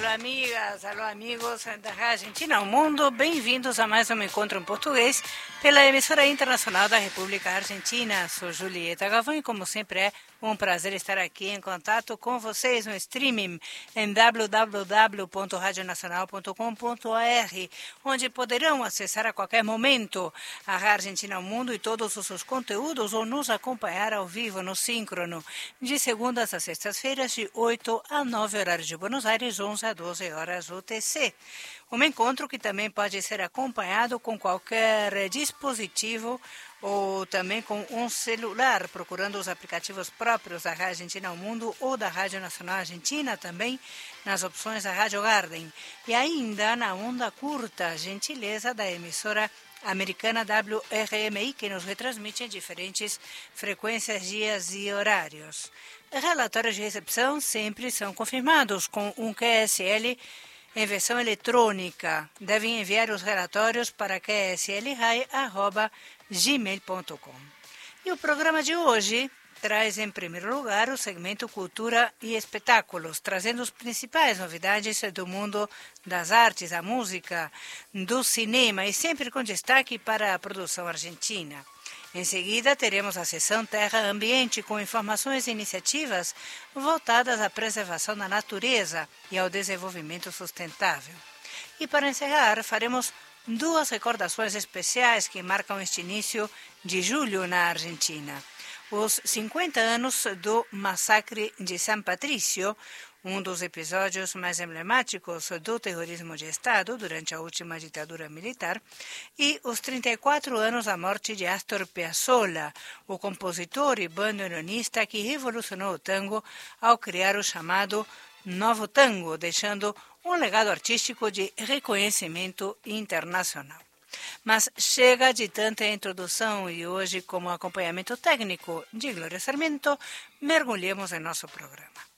alô amigas, alô amigos da Rádio Argentina ao Mundo, bem-vindos a mais um encontro em português pela emissora internacional da República Argentina. Sou Julieta Galvão e, como sempre, é um prazer estar aqui em contato com vocês no streaming em www.radionacional.com.br, onde poderão acessar a qualquer momento a Rádio Argentina ao Mundo e todos os seus conteúdos ou nos acompanhar ao vivo no síncrono, de segundas a sextas-feiras, de 8 a 9 horários de Buenos Aires, 11 a 12 horas UTC. Um encontro que também pode ser acompanhado com qualquer dispositivo ou também com um celular, procurando os aplicativos próprios da Rádio Argentina ao Mundo ou da Rádio Nacional Argentina, também nas opções da Rádio Garden. E ainda na onda curta, gentileza da emissora americana WRMI, que nos retransmite em diferentes frequências, dias e horários. Relatórios de recepção sempre são confirmados com um QSL em versão eletrônica. Devem enviar os relatórios para qslrai@gmail.com. E o programa de hoje traz, em primeiro lugar, o segmento Cultura e Espetáculos, trazendo as principais novidades do mundo das artes, da música, do cinema e sempre com destaque para a produção argentina. Em seguida, teremos a sessão Terra Ambiente, com informações e iniciativas voltadas à preservação da natureza e ao desenvolvimento sustentável. E para encerrar, faremos duas recordações especiais que marcam este início de julho na Argentina. Os 50 anos do massacre de San Patricio, um dos episódios mais emblemáticos do terrorismo de Estado durante a última ditadura militar, e os 34 anos da morte de Astor Piazzolla, o compositor e bandoneonista que revolucionou o tango ao criar o chamado Novo Tango, deixando um legado artístico de reconhecimento internacional. Mas chega de tanta introdução e hoje, como acompanhamento técnico de Glória Sarmiento, mergulhemos em nosso programa.